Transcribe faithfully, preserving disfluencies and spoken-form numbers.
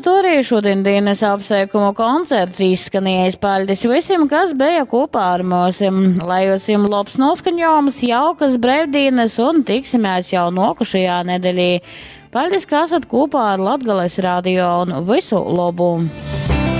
ar to arī šodien dienas apsveikumu koncerts izskanījis. Paļdis visiem, kas bija kopā ar mums. Lai jūs jums labs noskaņojums, jaukas brīvdienas un tiksimies jau nokušajā nedēļā. Paļdis, ka esat kopā ar Latgales radio un visu labu!